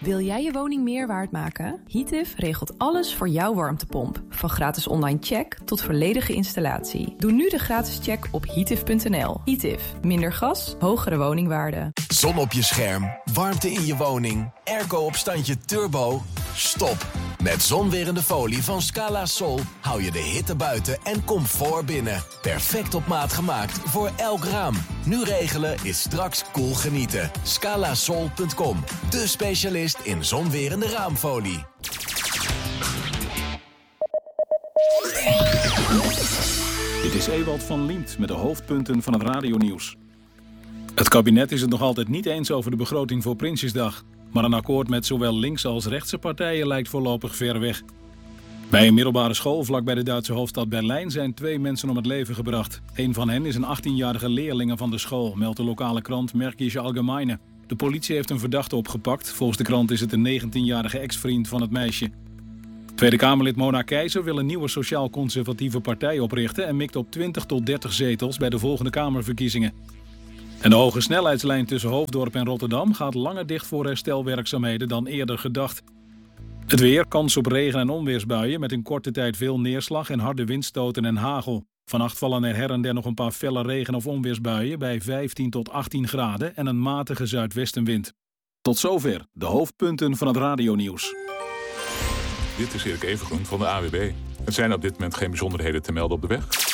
Wil jij je woning meer waard maken? Heative regelt alles voor jouw warmtepomp. Van gratis online check tot volledige installatie. Doe nu de gratis check op heative.nl. Heative. Minder gas, hogere woningwaarde. Zon op je scherm, warmte in je woning, airco op standje turbo. Stop. Met zonwerende folie van Scala Sol hou je de hitte buiten en comfort binnen. Perfect op maat gemaakt voor elk raam. Nu regelen is straks cool genieten. Scalasol.com, de specialist in zonwerende raamfolie. Dit is Ewald van Liemt met de hoofdpunten van het radionieuws. Het kabinet is het nog altijd niet eens over de begroting voor Prinsjesdag. Maar een akkoord met zowel linkse als rechtse partijen lijkt voorlopig ver weg. Bij een middelbare school vlakbij de Duitse hoofdstad Berlijn zijn 2 mensen om het leven gebracht. Een van hen is een 18-jarige leerlinge van de school, meldt de lokale krant Märkische Allgemeine. De politie heeft een verdachte opgepakt. Volgens de krant is het een 19-jarige ex-vriend van het meisje. Tweede Kamerlid Mona Keizer wil een nieuwe sociaal-conservatieve partij oprichten en mikt op 20 tot 30 zetels bij de volgende Kamerverkiezingen. En de hoge snelheidslijn tussen Hoofddorp en Rotterdam gaat langer dicht voor herstelwerkzaamheden dan eerder gedacht. Het weer, kans op regen- en onweersbuien met in korte tijd veel neerslag en harde windstoten en hagel. Vannacht vallen er her en der nog een paar felle regen- of onweersbuien bij 15 tot 18 graden en een matige zuidwestenwind. Tot zover de hoofdpunten van het radionieuws. Dit is Erik Evengroen van de AWB. Er zijn op dit moment geen bijzonderheden te melden op de weg.